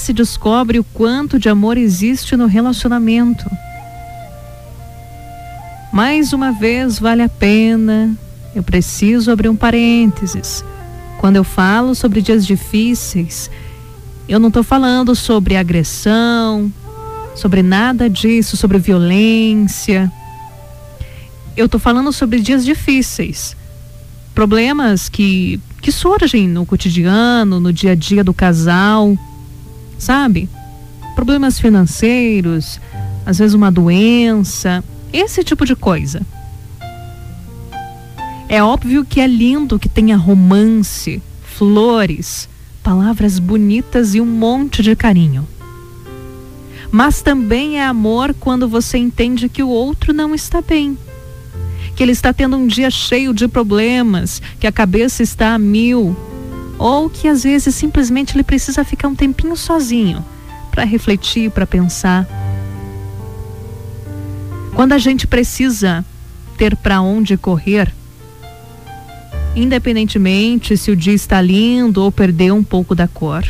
se descobre o quanto de amor existe no relacionamento. Mais uma vez, vale a pena, eu preciso abrir um parênteses. Quando eu falo sobre dias difíceis, eu não estou falando sobre agressão, sobre nada disso, sobre violência. Eu estou falando sobre dias difíceis. Problemas que surgem no cotidiano, no dia a dia do casal, sabe? Problemas financeiros, às vezes uma doença, esse tipo de coisa. É óbvio que é lindo que tenha romance, flores, palavras bonitas e um monte de carinho. Mas também é amor quando você entende que o outro não está bem, que ele está tendo um dia cheio de problemas, que a cabeça está a mil, ou que às vezes simplesmente ele precisa ficar um tempinho sozinho para refletir, para pensar. Quando a gente precisa ter para onde correr, independentemente se o dia está lindo ou perdeu um pouco da cor.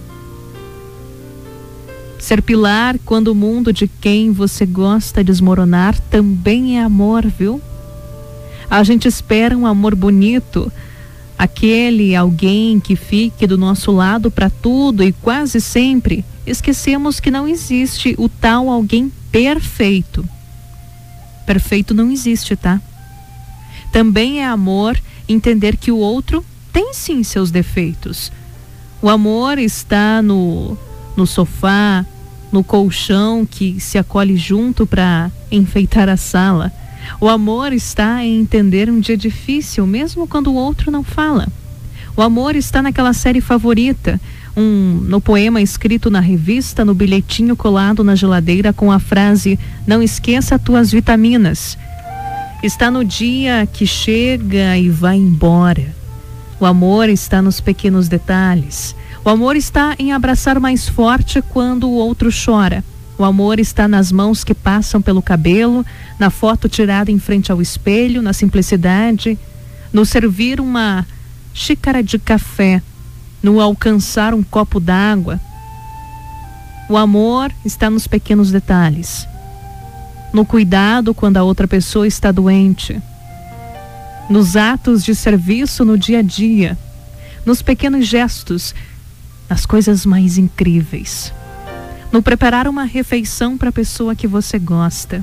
Ser pilar quando o mundo de quem você gosta desmoronar também é amor, viu? A gente espera um amor bonito, aquele alguém que fique do nosso lado para tudo, e quase sempre esquecemos que não existe o tal alguém perfeito. Perfeito não existe, tá? Também é amor entender que o outro tem sim seus defeitos. O amor está no sofá, no colchão que se acolhe junto para enfeitar a sala. O amor está em entender um dia difícil, mesmo quando o outro não fala. O amor está naquela série favorita, no poema escrito na revista, no bilhetinho colado na geladeira com a frase: "Não esqueça tuas vitaminas". Está no dia que chega e vai embora. O amor está nos pequenos detalhes. O amor está em abraçar mais forte quando o outro chora. O amor está nas mãos que passam pelo cabelo, na foto tirada em frente ao espelho, na simplicidade, no servir uma xícara de café, no alcançar um copo d'água. O amor está nos pequenos detalhes. No cuidado quando a outra pessoa está doente, nos atos de serviço no dia a dia, nos pequenos gestos, nas coisas mais incríveis, no preparar uma refeição para a pessoa que você gosta.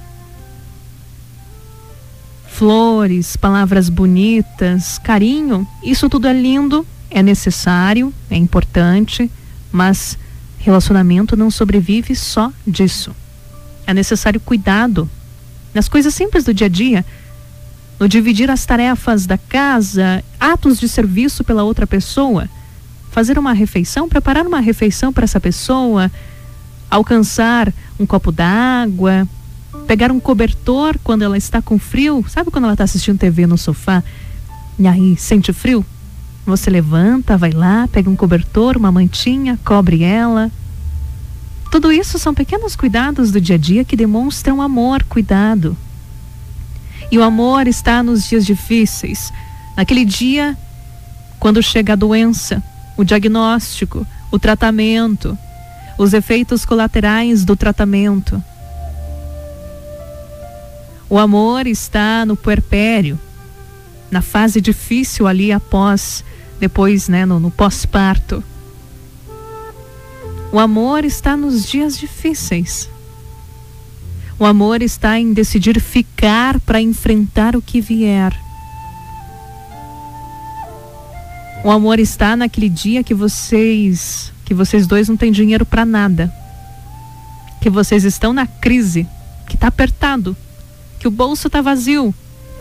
Flores, palavras bonitas, carinho, isso tudo é lindo, é necessário, é importante, mas relacionamento não sobrevive só disso. É necessário cuidado nas coisas simples do dia a dia, no dividir as tarefas da casa, atos de serviço pela outra pessoa, fazer uma refeição, preparar uma refeição para essa pessoa, alcançar um copo d'água, pegar um cobertor quando ela está com frio. Sabe quando ela está assistindo TV no sofá e aí sente frio? Você levanta, vai lá, pega um cobertor, uma mantinha, cobre ela. Tudo isso são pequenos cuidados do dia a dia que demonstram amor, cuidado. E o amor está nos dias difíceis, naquele dia quando chega a doença, o diagnóstico, o tratamento, os efeitos colaterais do tratamento. O amor está no puerpério, na fase difícil ali depois, né, no pós-parto. O amor está nos dias difíceis. O amor está em decidir ficar para enfrentar o que vier. O amor está naquele dia que vocês dois não têm dinheiro para nada, que vocês estão na crise, que está apertado, que o bolso está vazio.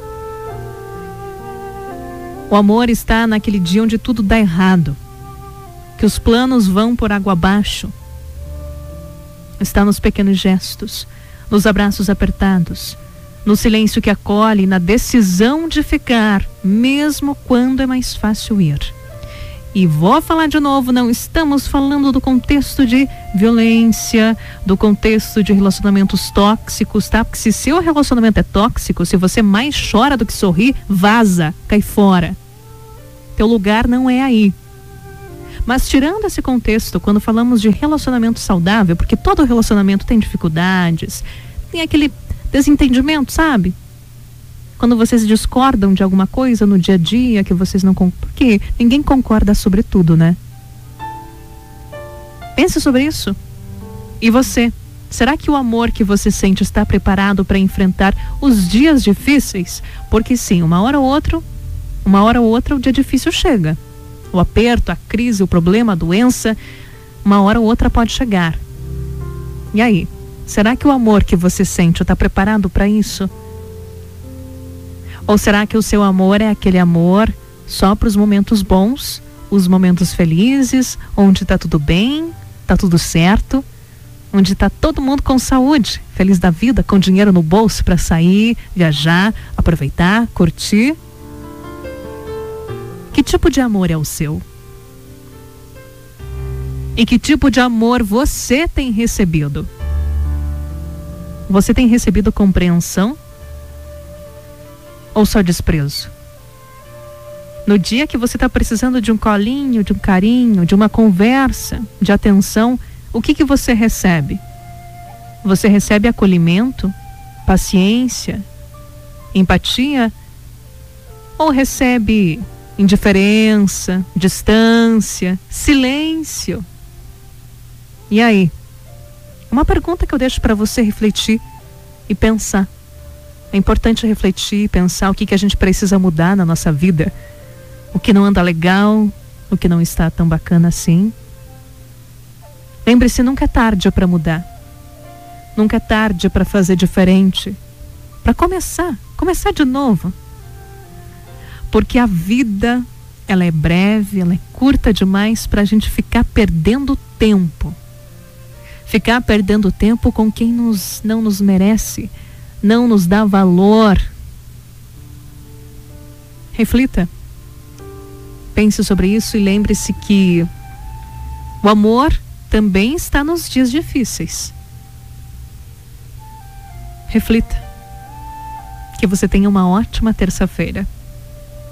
O amor está naquele dia onde tudo dá errado, que os planos vão por água abaixo. Está nos pequenos gestos, nos abraços apertados, no silêncio que acolhe, na decisão de ficar, mesmo quando é mais fácil ir. E vou falar de novo, não estamos falando do contexto de violência, do contexto de relacionamentos tóxicos, tá? Porque se seu relacionamento é tóxico, se você mais chora do que sorri, vaza, cai fora. Teu lugar não é aí. Mas tirando esse contexto, quando falamos de relacionamento saudável, porque todo relacionamento tem dificuldades, tem aquele desentendimento, sabe? Quando vocês discordam de alguma coisa no dia a dia, que vocês não concordam, porque ninguém concorda sobre tudo, né? Pense sobre isso. E você? Será que o amor que você sente está preparado para enfrentar os dias difíceis? Porque sim, uma hora ou outra o dia difícil chega. O aperto, a crise, o problema, a doença, uma hora ou outra pode chegar. E aí? Será que o amor que você sente está preparado para isso? Ou será que o seu amor é aquele amor só para os momentos bons, os momentos felizes, onde está tudo bem, está tudo certo, onde está todo mundo com saúde, feliz da vida, com dinheiro no bolso para sair, viajar, aproveitar, curtir? Que tipo de amor é o seu? E que tipo de amor você tem recebido? Você tem recebido compreensão? Ou só desprezo? No dia que você está precisando de um colinho, de um carinho, de uma conversa, de atenção, o que você recebe? Você recebe acolhimento, paciência, empatia? Ou recebe indiferença, distância, silêncio? E aí? Uma pergunta que eu deixo para você refletir e pensar. É importante refletir e pensar o que a gente precisa mudar na nossa vida. O que não anda legal, o que não está tão bacana assim. Lembre-se, nunca é tarde para mudar. Nunca é tarde para fazer diferente. Para começar de novo. Porque a vida, ela é breve, ela é curta demais para a gente ficar perdendo tempo. Ficar perdendo tempo com quem não nos merece, não nos dá valor. Reflita. Pense sobre isso e lembre-se que o amor também está nos dias difíceis. Reflita. Que você tenha uma ótima terça-feira.